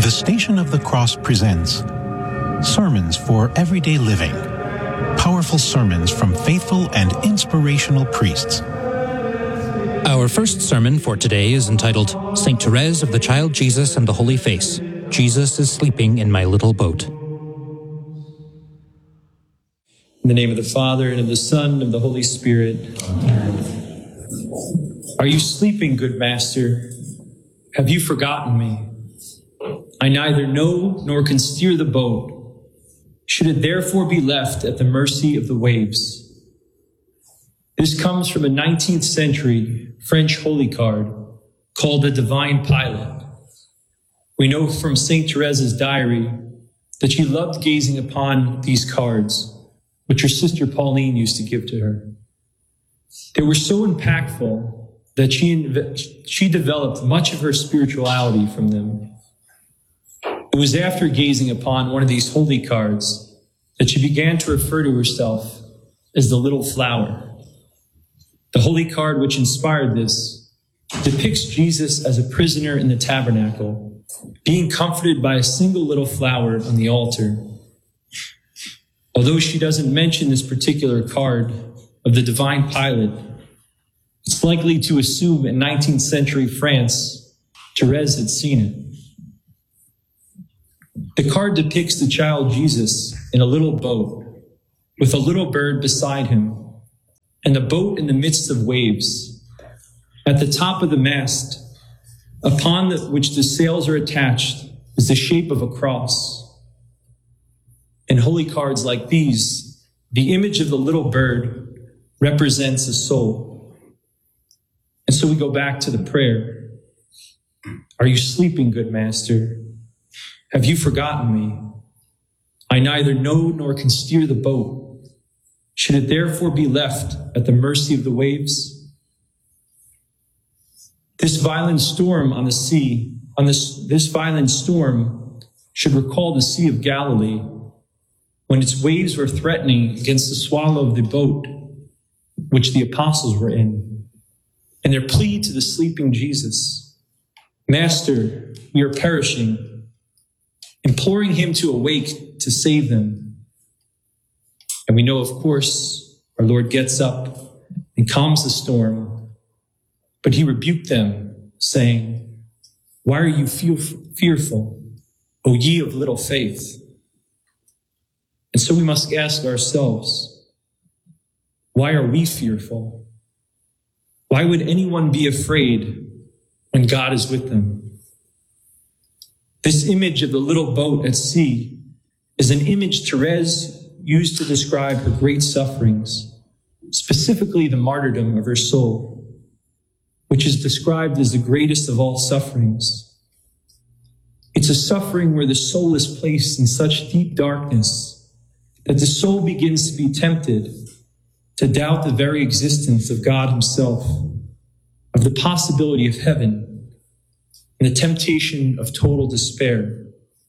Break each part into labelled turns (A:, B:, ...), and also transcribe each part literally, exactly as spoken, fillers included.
A: The Station of the Cross presents Sermons for Everyday Living. Powerful sermons from faithful and inspirational priests.
B: Our first sermon for today is entitled Saint Therese of the Child Jesus and the Holy Face. Jesus is sleeping in my little boat.
C: In the name of the Father, and of the Son, and of the Holy Spirit. Amen. Are you sleeping, good Master? Have you forgotten me? I neither know nor can steer the boat. Should it therefore be left at the mercy of the waves? This comes from a nineteenth century French holy card called the Divine Pilot. We know from Saint Therese's diary that she loved gazing upon these cards, which her sister Pauline used to give to her. They were so impactful that she, she developed much of her spirituality from them. It was after gazing upon one of these holy cards that she began to refer to herself as the little flower. The holy card which inspired this depicts Jesus as a prisoner in the tabernacle, being comforted by a single little flower on the altar. Although she doesn't mention this particular card of the Divine Pilot, it's likely to assume in nineteenth century France, Therese had seen it. The card depicts the child Jesus in a little boat with a little bird beside him and the boat in the midst of waves. At the top of the mast, upon the, which the sails are attached, is the shape of a cross. In holy cards like these, the image of the little bird represents a soul. And so we go back to the prayer. Are you sleeping, good Master? Have you forgotten me? I neither know nor can steer the boat. Should it therefore be left at the mercy of the waves? This violent storm on the sea, on this, this violent storm should recall the Sea of Galilee, when its waves were threatening against the swallow of the boat which the apostles were in, and their plea to the sleeping Jesus, Master, we are perishing, imploring him to awake to save them. And we know, of course, our Lord gets up and calms the storm, but he rebuked them, saying, why are you fearful, O ye of little faith? And so we must ask ourselves, why are we fearful? Why would anyone be afraid when God is with them? This image of the little boat at sea is an image Therese used to describe her great sufferings, specifically the martyrdom of her soul, which is described as the greatest of all sufferings. It's a suffering where the soul is placed in such deep darkness that the soul begins to be tempted to doubt the very existence of God himself, of the possibility of heaven, and the temptation of total despair.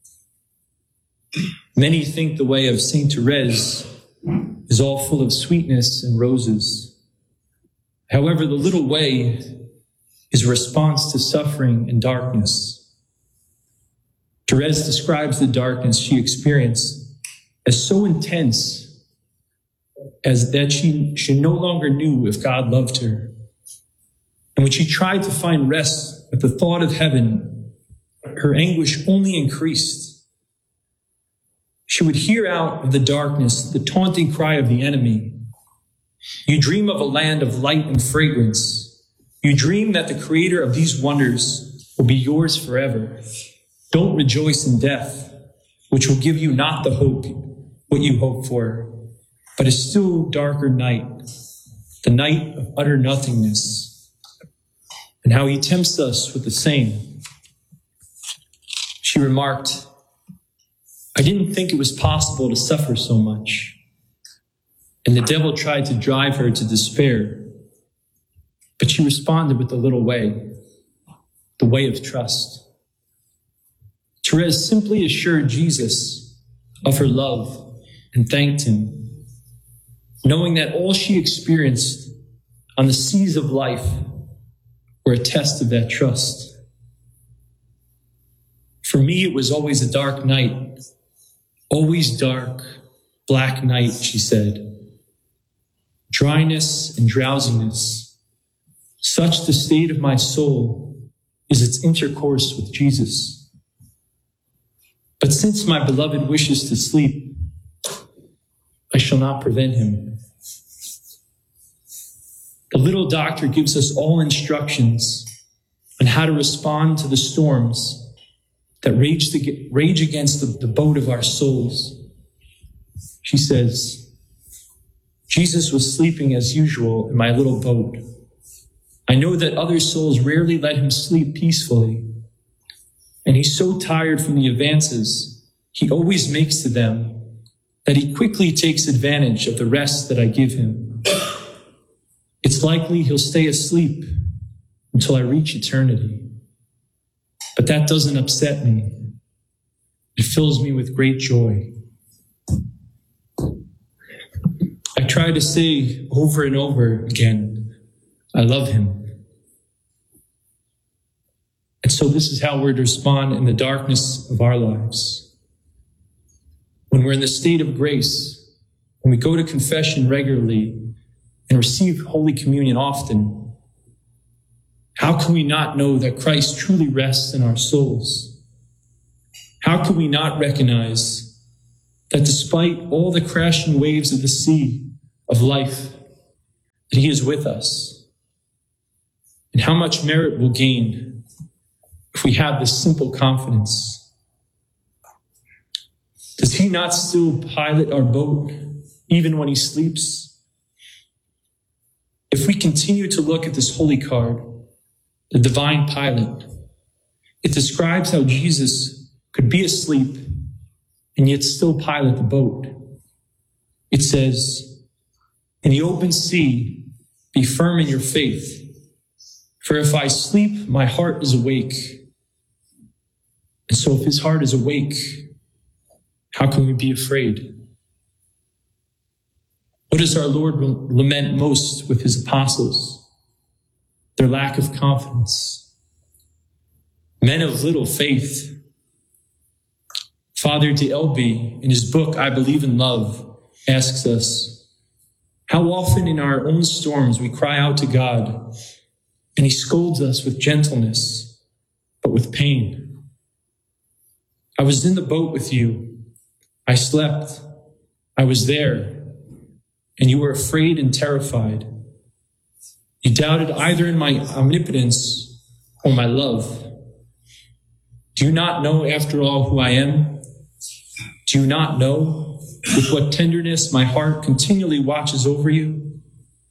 C: Many think the way of Saint Therese is all full of sweetness and roses. However, the little way is a response to suffering and darkness. Therese describes the darkness she experienced as so intense as that she, she no longer knew if God loved her. And when she tried to find rest at the thought of heaven, her anguish only increased. She would hear out of the darkness the taunting cry of the enemy. You dream of a land of light and fragrance. You dream that the creator of these wonders will be yours forever. Don't rejoice in death, which will give you not the hope, what you hope for, but a still darker night, the night of utter nothingness. And how he tempts us with the same. She remarked, I didn't think it was possible to suffer so much. And the devil tried to drive her to despair. But she responded with the little way, the way of trust. Therese simply assured Jesus of her love and thanked him, knowing that all she experienced on the seas of life were a test of that trust. For me, it was always a dark night. Always dark, black night, she said. Dryness and drowsiness. Such the state of my soul is its intercourse with Jesus. But since my beloved wishes to sleep, I shall not prevent him. The little doctor gives us all instructions on how to respond to the storms that rage, to, rage against the, the boat of our souls. She says, Jesus was sleeping as usual in my little boat. I know that other souls rarely let him sleep peacefully. And he's so tired from the advances he always makes to them that he quickly takes advantage of the rest that I give him. It's likely he'll stay asleep until I reach eternity. But that doesn't upset me. It fills me with great joy. I try to say over and over again, I love him. And so this is how we're to respond in the darkness of our lives. When we're in the state of grace, when we go to confession regularly and receive Holy Communion often, how can we not know that Christ truly rests in our souls? How can we not recognize that despite all the crashing waves of the sea of life, that he is with us? And how much merit we'll gain if we have this simple confidence. Does he not still pilot our boat even when he sleeps? If we continue to look at this holy card, the divine pilot, it describes how Jesus could be asleep and yet still pilot the boat. It says, in the open sea, be firm in your faith. For if I sleep, my heart is awake. And so if his heart is awake, how can we be afraid? What does our Lord lament most with his apostles? Their lack of confidence. Men of little faith. Father D'Elby, in his book, I Believe in Love, asks us, how often in our own storms we cry out to God, and he scolds us with gentleness, but with pain. I was in the boat with you. I slept. I was there. And you were afraid and terrified. You doubted either in my omnipotence or my love. Do you not know, after all, who I am? Do you not know with what tenderness my heart continually watches over you?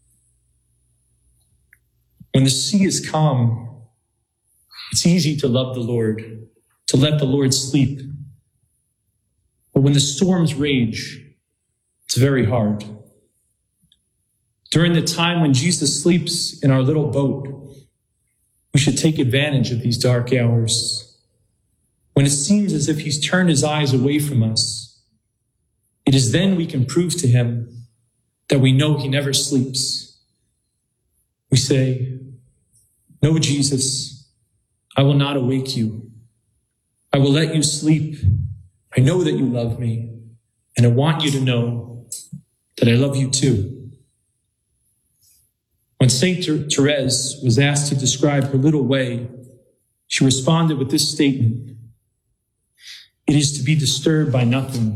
C: When the sea is calm, it's easy to love the Lord, to let the Lord sleep. But when the storms rage, it's very hard. During the time when Jesus sleeps in our little boat, we should take advantage of these dark hours. When it seems as if he's turned his eyes away from us, it is then we can prove to him that we know he never sleeps. We say, no, Jesus, I will not awake you. I will let you sleep. I know that you love me, and I want you to know that I love you too. When Saint Therese was asked to describe her little way, she responded with this statement: it is to be disturbed by nothing.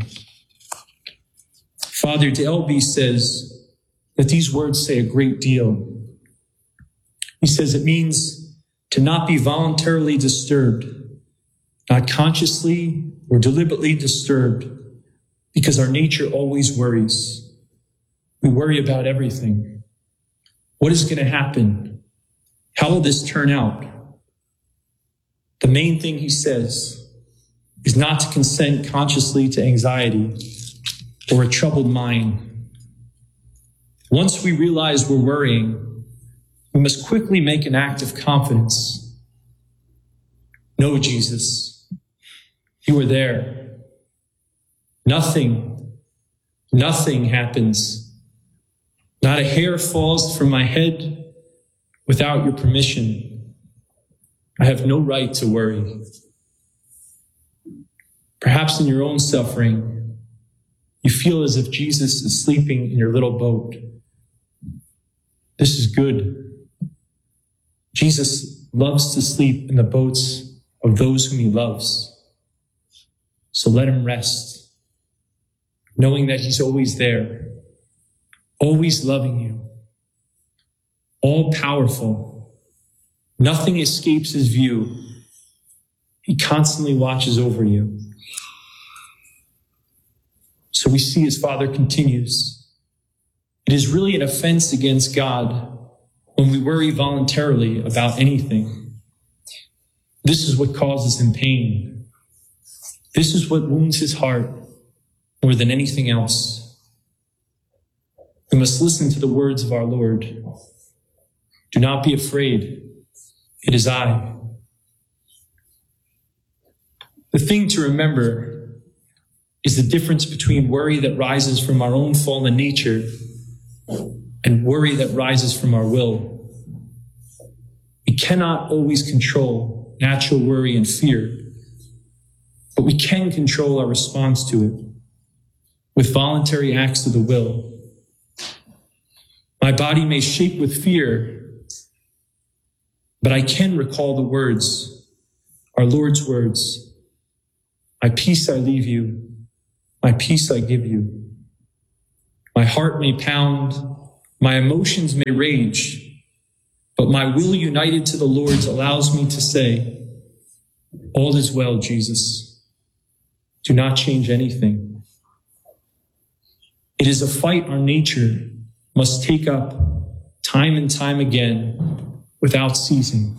C: Father D'Elby says that these words say a great deal. He says it means to not be voluntarily disturbed, not consciously or deliberately disturbed, because our nature always worries. We worry about everything. What is going to happen? How will this turn out? The main thing he says is not to consent consciously to anxiety or a troubled mind. Once we realize we're worrying, we must quickly make an act of confidence. No, Jesus, you are there. Nothing, nothing happens. Not a hair falls from my head without your permission. I have no right to worry. Perhaps in your own suffering, you feel as if Jesus is sleeping in your little boat. This is good. Jesus loves to sleep in the boats of those whom he loves. So let him rest, knowing that he's always there, always loving you, all powerful. Nothing escapes his view. He constantly watches over you. So we see as Father continues, it is really an offense against God when we worry voluntarily about anything. This is what causes him pain. This is what wounds his heart more than anything else. We must listen to the words of our Lord. Do not be afraid. It is I. The thing to remember is the difference between worry that rises from our own fallen nature and worry that rises from our will. We cannot always control natural worry and fear, but we can control our response to it with voluntary acts of the will. My body may shake with fear, but I can recall the words, our Lord's words, my peace I leave you, my peace I give you. My heart may pound, my emotions may rage, but my will united to the Lord's allows me to say, all is well, Jesus. Do not change anything. It is a fight our nature must take up time and time again without ceasing.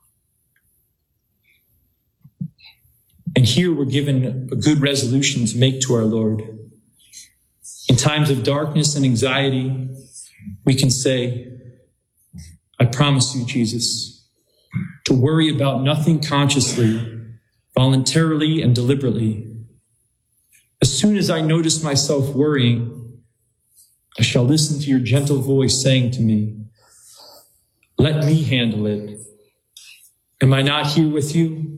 C: And here we're given a good resolution to make to our Lord. In times of darkness and anxiety, we can say, I promise you, Jesus, to worry about nothing consciously, voluntarily, and deliberately. As soon as I notice myself worrying, I shall listen to your gentle voice saying to me, let me handle it. Am I not here with you?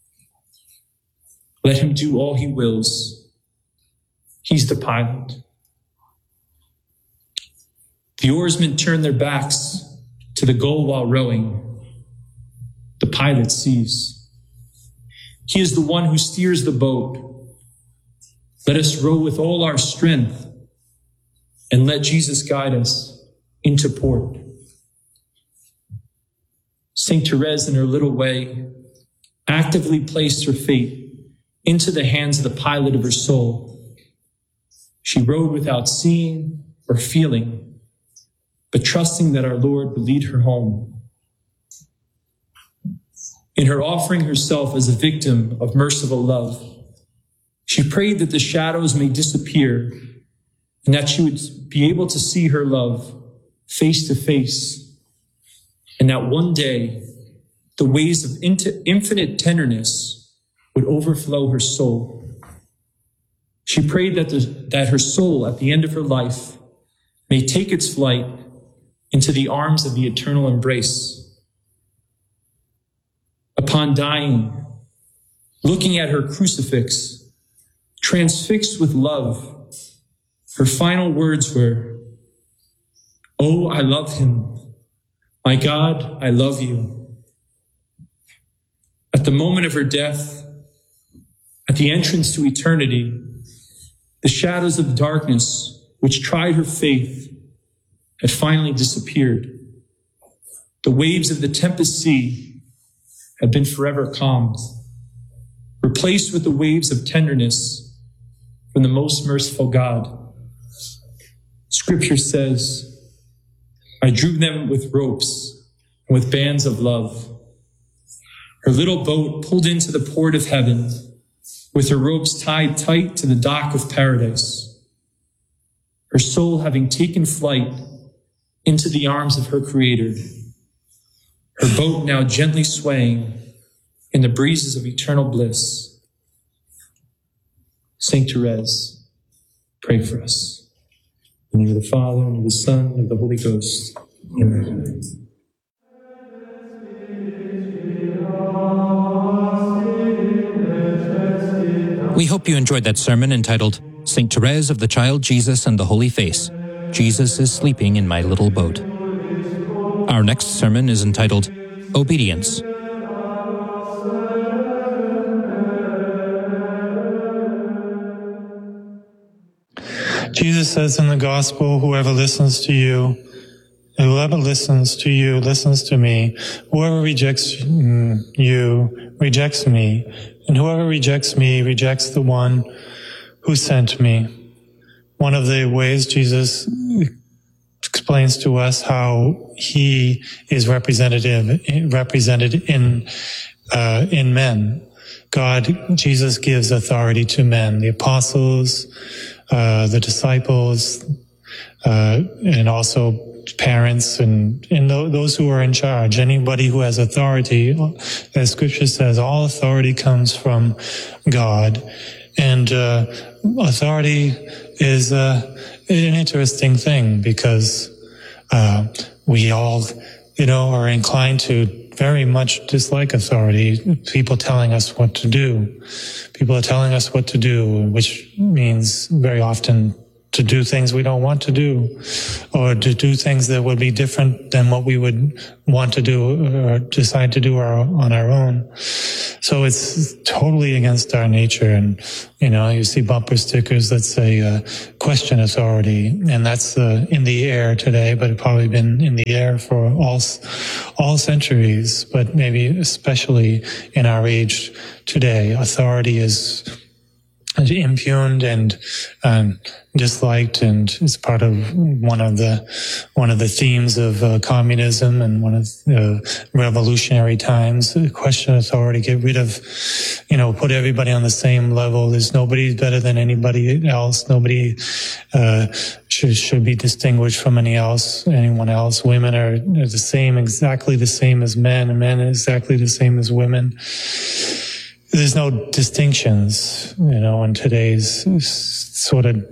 C: Let him do all he wills. He's the pilot. The oarsmen turn their backs to the goal while rowing. The pilot sees. He is the one who steers the boat. Let us row with all our strength and let Jesus guide us into port. Saint Therese, in her little way, actively placed her fate into the hands of the pilot of her soul. She rowed without seeing or feeling, but trusting that our Lord would lead her home. In her offering herself as a victim of merciful love, she prayed that the shadows may disappear and that she would be able to see her love face to face, and that one day the waves of infinite tenderness would overflow her soul. She prayed that, the, that her soul at the end of her life may take its flight into the arms of the eternal embrace. Upon dying, looking at her crucifix, transfixed with love, her final words were, oh, I love him. My God, I love you. At the moment of her death, at the entrance to eternity, the shadows of darkness which tried her faith had finally disappeared. The waves of the tempest sea had been forever calmed, replaced with the waves of tenderness from the most merciful God. Scripture says, I drew them with ropes and with bands of love. Her little boat pulled into the port of heaven with her ropes tied tight to the dock of paradise, her soul having taken flight into the arms of her Creator, her boat now gently swaying in the breezes of eternal bliss. Saint Therese, pray for us. In the name of the Father, and of the Son, and of the Holy Ghost. Amen.
B: We hope you enjoyed that sermon entitled Saint Therese of the Child Jesus and the Holy Face. Jesus is sleeping in my little boat. Our next sermon is entitled Obedience.
D: Jesus says in the gospel, whoever listens to you, whoever listens to you, listens to me. Whoever rejects you, rejects me. And whoever rejects me, rejects the one who sent me. One of the ways Jesus explains to us how he is representative, represented in, uh, in men. God, Jesus gives authority to men, the apostles, uh, the disciples, uh, and also parents and, and those who are in charge. Anybody who has authority, as Scripture says, all authority comes from God. And uh, authority is uh, an interesting thing because uh, we all, you know, are inclined to very much dislike authority. People telling us what to do. People are telling us what to do, which means very often to do things we don't want to do, or to do things that would be different than what we would want to do or decide to do our, on our own. So it's totally against our nature. And, you know, you see bumper stickers that say, uh, question authority. And that's uh, in the air today, but it's probably been in the air for all, all centuries, but maybe especially in our age today. Authority is impugned and um, disliked, and it's part of one of the one of the themes of uh, communism and one of the uh, revolutionary times. Question authority, get rid of, you know, put everybody on the same level. There's nobody better than anybody else. Nobody uh, should should be distinguished from any else, anyone else. Women are, are the same, exactly the same as men, and men are exactly the same as women. There's no distinctions, you know, in today's sort of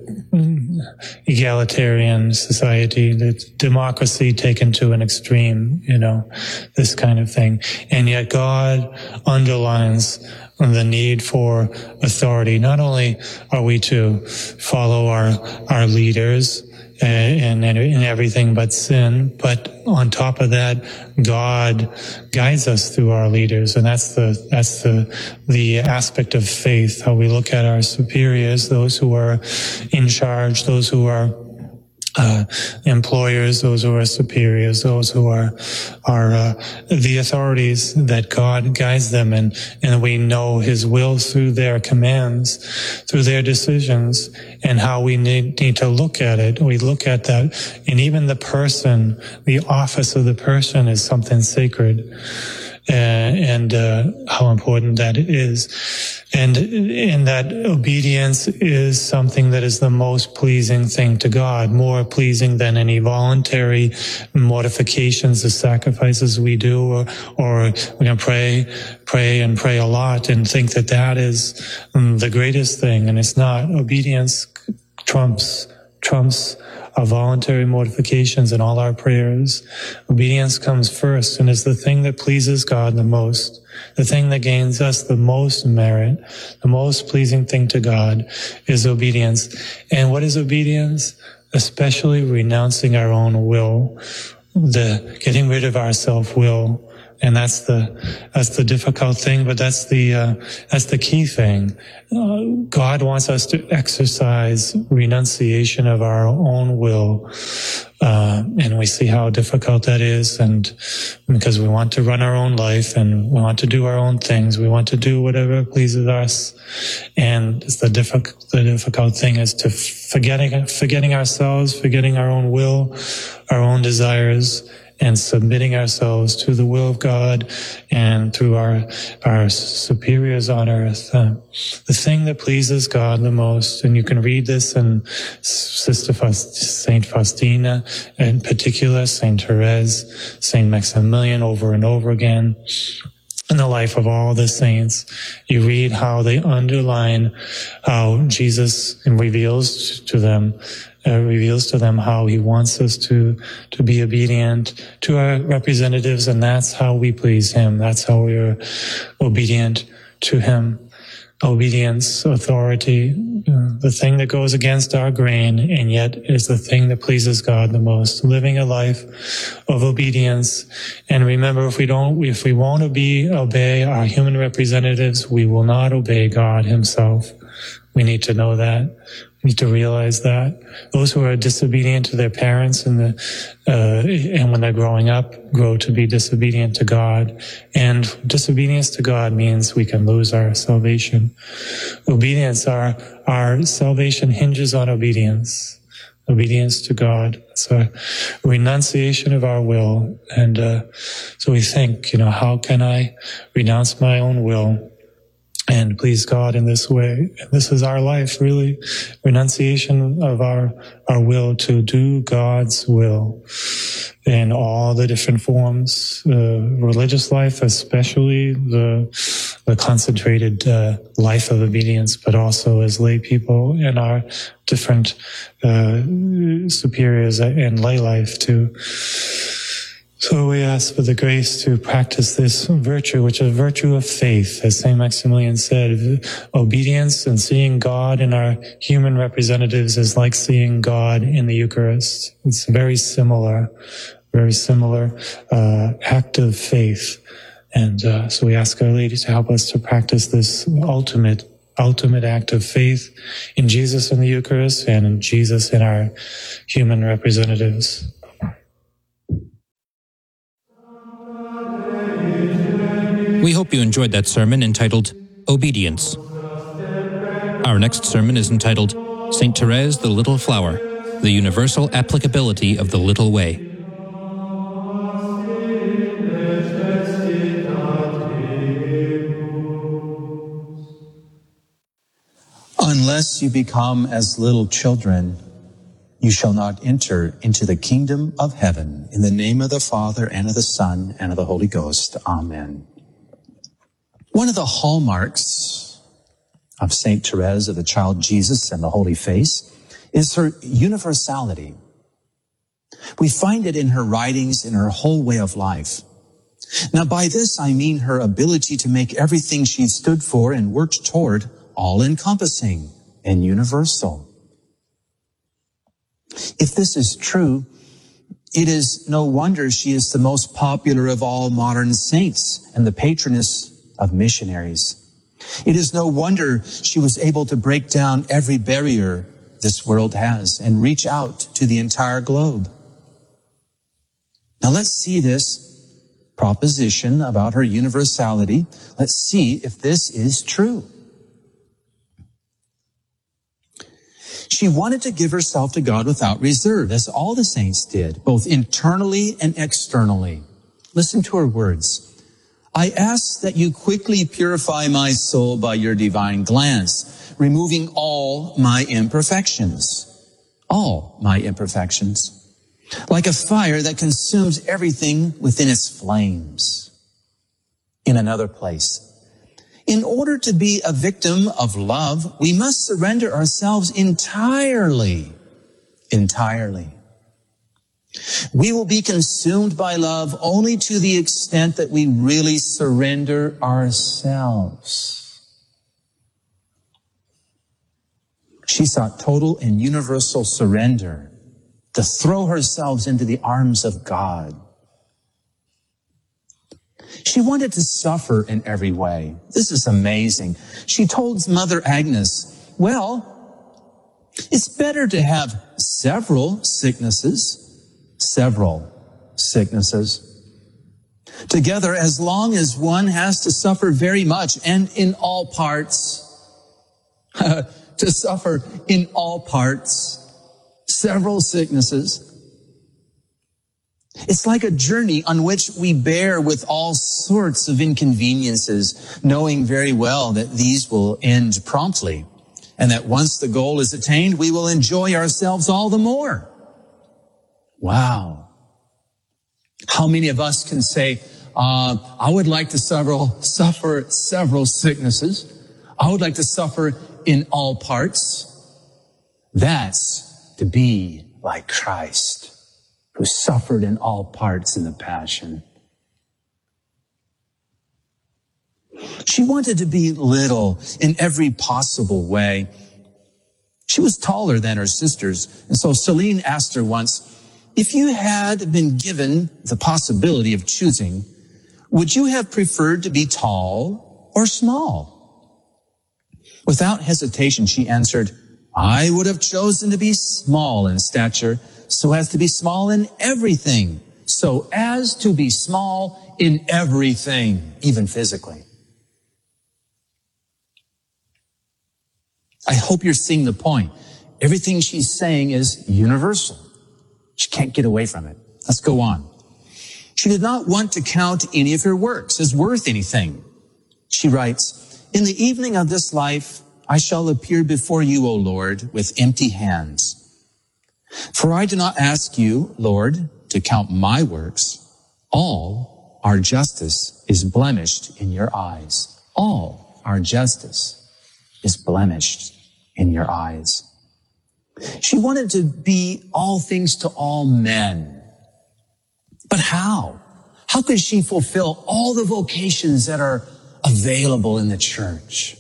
D: egalitarian society, the democracy taken to an extreme, you know, this kind of thing. And yet God underlines the need for authority. Not only are we to follow our, our leaders in, in, in everything but sin, but on top of that, God guides us through our leaders. And that's the, that's the, the aspect of faith, how we look at our superiors, those who are in charge, those who are Uh, employers, those who are superiors, those who are are uh, the authorities, that God guides them, and and we know His will through their commands, through their decisions, and how we need need to look at it. We look at that, and even the person, the office of the person, is something sacred, uh, and uh, how important that is. And in that obedience is something that is the most pleasing thing to God, more pleasing than any voluntary mortifications, the sacrifices we do, or, or we can pray, pray and pray a lot and think that that is um, the greatest thing. And it's not. Obedience trumps, trumps our voluntary mortifications and all our prayers. Obedience comes first and is the thing that pleases God the most. The thing that gains us the most merit, the most pleasing thing to God, is obedience. And what is obedience? Especially renouncing our own will, the getting rid of our self-will. And that's the, that's the difficult thing, but that's the, uh, that's the key thing. Uh, God wants us to exercise renunciation of our own will. Uh, and we see how difficult that is. And because we want to run our own life and we want to do our own things, we want to do whatever pleases us. And it's the difficult, the difficult thing is to forgetting, forgetting ourselves, forgetting our own will, our own desires, and submitting ourselves to the will of God and through our our superiors on earth. Uh, the thing that pleases God the most, and you can read this in Sister Faust, Saint Faustina, in particular, Saint Therese, Saint Maximilian, over and over again. In the life of all the saints, you read how they underline how Jesus reveals to them Uh, reveals to them how he wants us to to be obedient to our representatives, and that's how we please him. That's how we are obedient to him. obedience, authority, uh, the thing that goes against our grain and yet is the thing that pleases God the most. Living a life of obedience. And remember, if we don't, if we won't obey, obey our human representatives, we will not obey God himself. We need to know that. We need to realize that. Those who are disobedient to their parents and the, uh, and when they're growing up, grow to be disobedient to God. And disobedience to God means we can lose our salvation. Obedience, our, our salvation hinges on obedience. Obedience to God. It's a renunciation of our will. And, uh, so we think, you know, how can I renounce my own will and please God in this way? This is our life, really. Renunciation of our, our will to do God's will in all the different forms. Uh, religious life, especially the, the concentrated uh, life of obedience, but also as lay people in our different uh, superiors in lay life too. So we ask for the grace to practice this virtue, which is a virtue of faith. As Saint Maximilian said, obedience and seeing God in our human representatives is like seeing God in the Eucharist. It's very similar, very similar uh, act of faith. And uh, so we ask Our Lady to help us to practice this ultimate, ultimate act of faith in Jesus in the Eucharist and in Jesus in our human representatives.
B: We hope you enjoyed that sermon entitled Obedience. Our next sermon is entitled Saint Therese the Little Flower, the Universal Applicability of the Little Way.
E: Unless you become as little children, you shall not enter into the kingdom of heaven. In the name of the Father, and of the Son, and of the Holy Ghost. Amen. One of the hallmarks of Saint Therese of the Child Jesus and the Holy Face is her universality. We find it in her writings, in her whole way of life. Now, by this I mean her ability to make everything she stood for and worked toward all-encompassing and universal. If this is true, it is no wonder she is the most popular of all modern saints and the patroness of missionaries. It is no wonder she was able to break down every barrier this world has and reach out to the entire globe. Now let's see this proposition about her universality. Let's see if this is true. She wanted to give herself to God without reserve, as all the saints did, both internally and externally. Listen to her words. I ask that you quickly purify my soul by your divine glance, removing all my imperfections. All my imperfections. Like a fire that consumes everything within its flames. In another place. In order to be a victim of love, we must surrender ourselves entirely. Entirely. We will be consumed by love only to the extent that we really surrender ourselves. She sought total and universal surrender to throw herself into the arms of God. She wanted to suffer in every way. This is amazing. She told Mother Agnes, well, it's better to have several sicknesses Several sicknesses together, as long as one has to suffer very much and in all parts. To suffer in all parts. Several sicknesses. It's like a journey on which we bear with all sorts of inconveniences, knowing very well that these will end promptly, and that once the goal is attained, we will enjoy ourselves all the more. Wow. How many of us can say, uh, I would like to several, suffer several sicknesses. I would like to suffer in all parts. That's to be like Christ, who suffered in all parts in the Passion. She wanted to be little in every possible way. She was taller than her sisters, and so Celine asked her once, if you had been given the possibility of choosing, would you have preferred to be tall or small? Without hesitation, she answered, I would have chosen to be small in stature, so as to be small in everything, so as to be small in everything, even physically. I hope you're seeing the point. Everything she's saying is universal. She can't get away from it. Let's go on. She did not want to count any of her works as worth anything. She writes, in the evening of this life, I shall appear before you, O Lord, with empty hands. For I do not ask you, Lord, to count my works. All our justice is blemished in your eyes. All our justice is blemished in your eyes. She wanted to be all things to all men. But how? How could she fulfill all the vocations that are available in the church?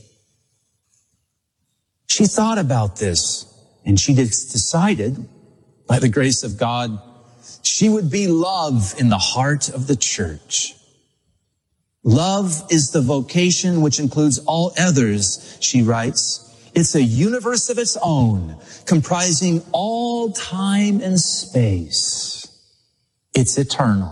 E: She thought about this, and she decided, by the grace of God, she would be love in the heart of the church. Love is the vocation which includes all others, she writes. It's a universe of its own, comprising all time and space. It's eternal.